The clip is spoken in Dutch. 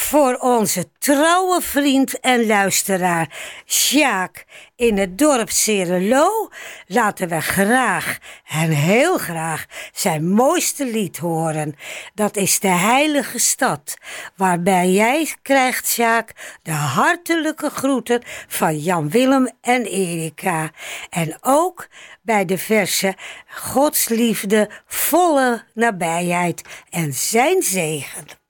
Voor onze trouwe vriend en luisteraar Sjaak in het dorp Serelo laten we graag en heel graag zijn mooiste lied horen. Dat is de Heilige Stad, waarbij jij krijgt, Sjaak, de hartelijke groeten van Jan Willem en Erika. En ook bij de verse Gods liefde, volle nabijheid en zijn zegen.